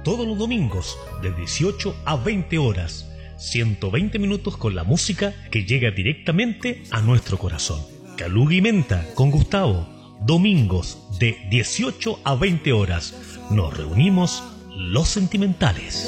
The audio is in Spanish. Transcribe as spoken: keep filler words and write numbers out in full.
todos los domingos de dieciocho a veinte horas. ciento veinte minutos con la música que llega directamente a nuestro corazón. Caluga y Menta con Gustavo. Domingos de dieciocho a veinte horas. Nos reunimos los sentimentales.